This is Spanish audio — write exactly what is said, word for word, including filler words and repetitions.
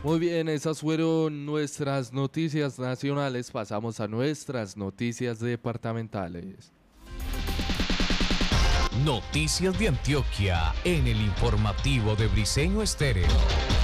Muy bien, esas fueron nuestras noticias nacionales. Pasamos a nuestras noticias departamentales. Noticias de Antioquia en el informativo de Briseño Estéreo.